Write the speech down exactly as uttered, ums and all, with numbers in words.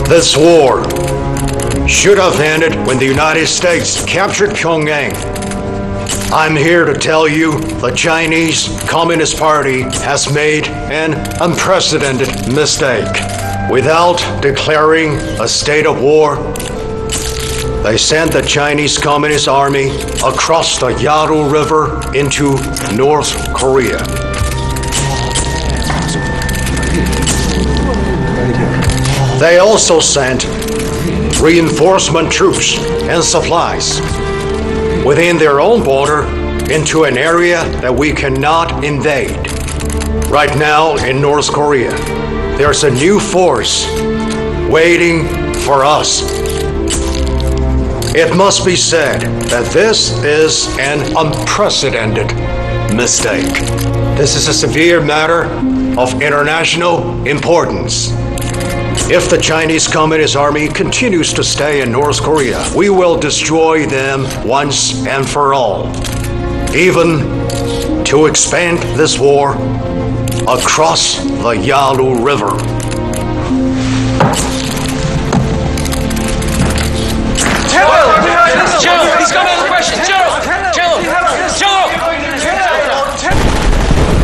This war should have ended when the United States captured Pyongyang. I'm here to tell you the Chinese Communist Party has made an unprecedented mistake. Without declaring a state of war, they sent the Chinese Communist Army across the Yalu River into North Korea. They also sent reinforcement troops and supplies within their own border into an area that we cannot invade. Right now in North Korea, there's a new force waiting for us. It must be said that this is an unprecedented mistake. This is a severe matter of international importance. If the Chinese Communist Army continues to stay in North Korea, we will destroy them once and for all. Even to expand this war across the Yalu River.